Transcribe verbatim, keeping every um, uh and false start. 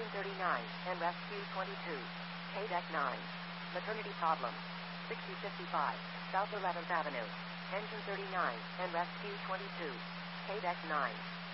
Engine thirty-nine and Rescue twenty-two. K deck nine. Maternity problem. sixty fifty-five South eleventh Avenue. Engine thirty-nine and Rescue twenty-two. K deck nine.